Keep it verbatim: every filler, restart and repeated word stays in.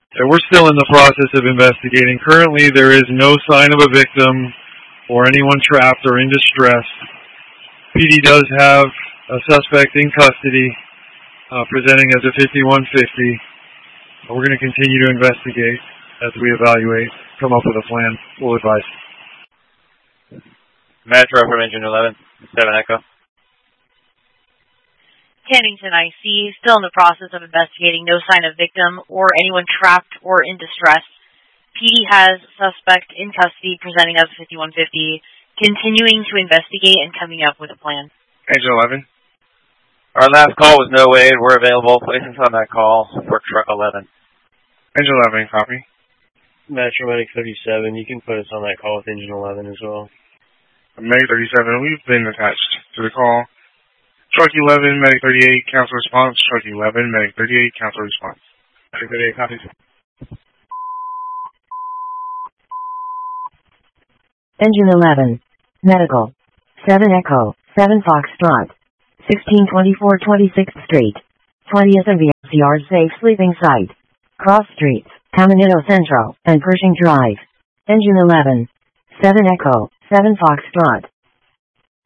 So we're still in the process of investigating. Currently, there is no sign of a victim or anyone trapped or in distress. P D does have a suspect in custody, uh, presenting as a fifty-one fifty. We're going to continue to investigate as we evaluate, come up with a plan. We'll advise. Metro from Engine eleven, seven Echo. Kennington I C, still in the process of investigating, no sign of victim or anyone trapped or in distress. P D has suspect in custody presenting as fifty-one fifty, continuing to investigate and coming up with a plan. Engine eleven. Our last call was no aid. We're available. Place us on that call for truck eleven. Engine eleven, copy. Metro Medic thirty-seven, you can put us on that call with Engine eleven as well. Medic thirty-seven, we've been attached to the call. Truck eleven, Medic thirty-eight, council response. Truck eleven, Medic thirty-eight, council response. Medic thirty-eight, copies. Engine eleven, medical. seven Echo, seven Foxtrot. sixteen twenty-four twenty-sixth Street. twentieth and V C R safe sleeping site. Cross streets, Caminito Centro, and Pershing Drive. Engine eleven, seven Echo, seven Foxtrot.